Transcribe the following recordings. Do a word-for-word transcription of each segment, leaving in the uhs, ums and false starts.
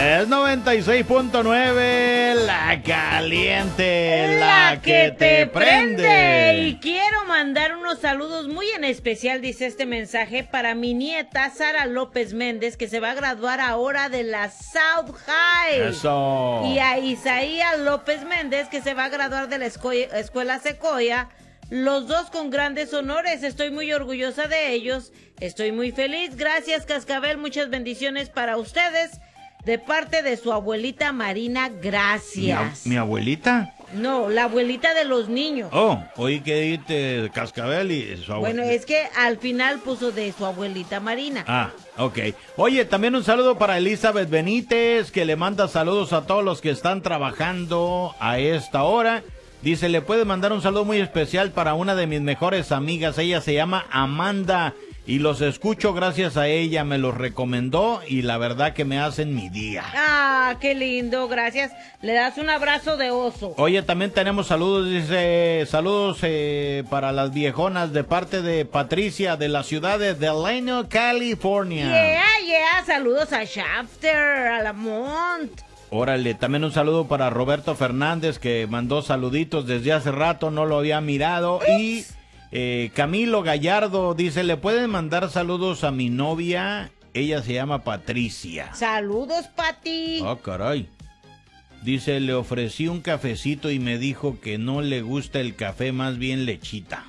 Es noventa y seis punto nueve, la caliente, la, la que, que te prende. prende. Y quiero mandar unos saludos muy en especial, dice este mensaje, para mi nieta Sara López Méndez, que se va a graduar ahora de la South High. Eso. Y a Isaías López Méndez, que se va a graduar de la Escuela Secoya. Los dos con grandes honores, estoy muy orgullosa de ellos, estoy muy feliz. Gracias, Cascabel, muchas bendiciones para ustedes. De parte de su abuelita Marina, gracias. ¿Mi, mi abuelita? No, la abuelita de los niños. Oh, oí que dijiste Cascabel y su abuelita. Bueno, es que al final puso de su abuelita Marina. Ah, ok. Oye, también un saludo para Elizabeth Benítez, que le manda saludos a todos los que están trabajando a esta hora. Dice, le puede mandar un saludo muy especial para una de mis mejores amigas. Ella se llama Amanda. Y los escucho gracias a ella, me los recomendó y la verdad que me hacen mi día. Ah, qué lindo, gracias. Le das un abrazo de oso. Oye, también tenemos saludos, dice, saludos eh, para las viejonas de parte de Patricia de la ciudad de Delano, California. Yeah, yeah, saludos a Shafter, a Lamont. Órale, también un saludo para Roberto Fernández que mandó saluditos desde hace rato, no lo había mirado. Ups. Y... Eh, Camilo Gallardo dice, ¿le pueden mandar saludos a mi novia? Ella se llama Patricia. Saludos, Pati. Ah, caray. Dice, le ofrecí un cafecito y me dijo que no le gusta el café, más bien lechita.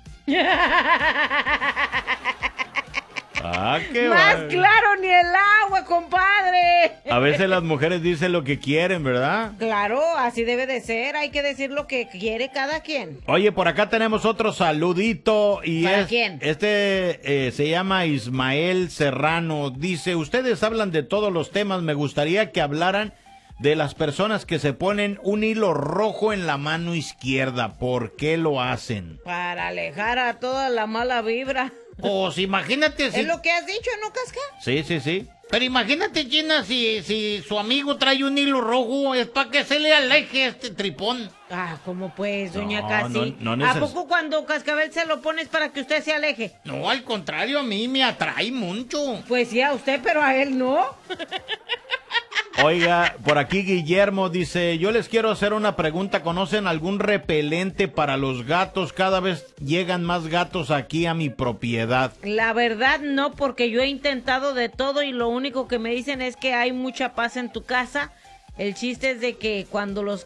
Ah, qué Más bar... claro ni el agua, compadre. A veces las mujeres dicen lo que quieren, ¿verdad? Claro, así debe de ser. Hay que decir lo que quiere cada quien. Oye, por acá tenemos otro saludito. Y ¿Para es, quién? Este eh, se llama Ismael Serrano. Dice, ustedes hablan de todos los temas. Me gustaría que hablaran de las personas que se ponen un hilo rojo en la mano izquierda. ¿Por qué lo hacen? Para alejar a toda la mala vibra. Pues imagínate si... ¿Es lo que has dicho, no, Casca? Sí, sí, sí. Pero imagínate, Gina, si, si su amigo trae un hilo rojo, es para que se le aleje este tripón. Ah, ¿cómo pues, doña No, Casi? no, no ¿A neces- poco cuando Cascabel se lo pones para que usted se aleje? No, al contrario, a mí me atrae mucho. Pues sí, a usted, pero a él no. Oiga, por aquí Guillermo dice, yo les quiero hacer una pregunta, ¿conocen algún repelente para los gatos? Cada vez llegan más gatos aquí a mi propiedad. La verdad no, porque yo he intentado de todo y lo único que me dicen es que hay mucha paz en tu casa. El chiste es de que cuando los